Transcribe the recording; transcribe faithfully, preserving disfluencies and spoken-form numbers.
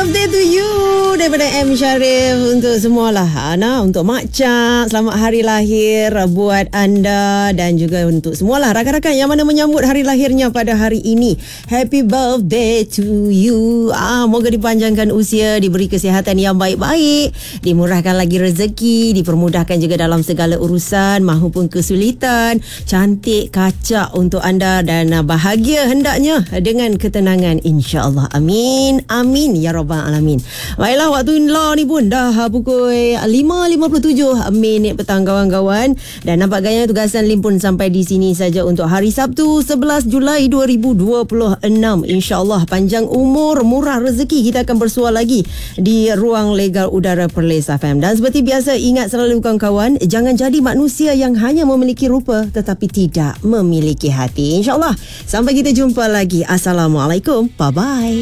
birthday to you daripada M. Sharif untuk semualah. Ana, untuk Mak Cak, selamat hari lahir buat anda dan juga untuk semualah rakan-rakan yang mana menyambut hari lahirnya pada hari ini. Happy birthday to you. Ah, moga dipanjangkan usia, diberi kesihatan yang baik-baik, dimurahkan lagi rezeki, dipermudahkan juga dalam segala urusan mahupun kesulitan. Cantik, kacak untuk anda dan bahagia hendaknya dengan ketenangan, insya-Allah. Amin. Amin ya rabbal alamin. Baiklah, waktu law ni pun dah pukul lima lima puluh tujuh minit petang kawan-kawan, dan nampak gaya tugasan Lim pun sampai di sini saja untuk hari Sabtu sebelas Julai dua ribu dua puluh enam. Insya-Allah panjang umur, murah rezeki, kita akan bersua lagi di ruang legal udara Perlis F M. Dan seperti biasa, ingat selalu kawan-kawan, jangan jadi manusia yang hanya memiliki rupa tetapi tidak memiliki hati. Insya-Allah sampai kita jumpa lagi. Assalamualaikum. Bye bye.